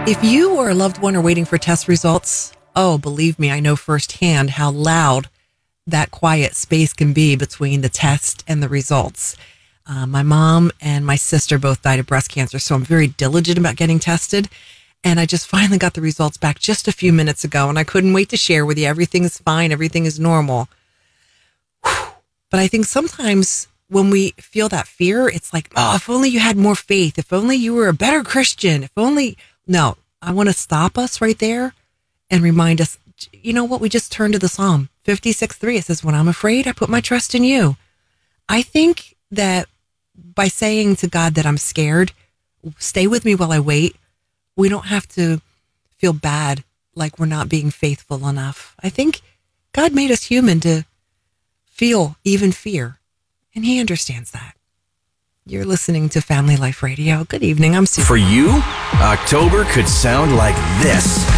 If you or a loved one are waiting for test results, oh, believe me, I know firsthand how loud that quiet space can be between the test and the results. My mom and my sister both died of breast cancer, so I'm very diligent about getting tested. And I just finally got the results back just a few minutes ago, and I couldn't wait to share with you. Everything is fine. Everything is normal. But I think sometimes when we feel that fear, it's like, oh, if only you had more faith. If only you were a better Christian. If only... No, I want to stop us right there and remind us, you know what? We just turned to the Psalm 56:3. It says, when I'm afraid, I put my trust in you. I think that by saying to God that I'm scared, stay with me while I wait, we don't have to feel bad like we're not being faithful enough. I think God made us human to feel even fear, and he understands that. You're listening to Family Life Radio. Good evening. I'm Susan. For you, October could sound like this.